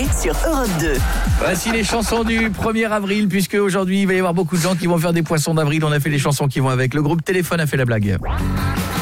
l'été sur Europe 2. Voici les chansons du 1er avril, puisque aujourd'hui il va y avoir beaucoup de gens qui vont faire des poissons d'avril. On a fait les chansons qui vont avec. Le groupe Téléphone a fait la blague.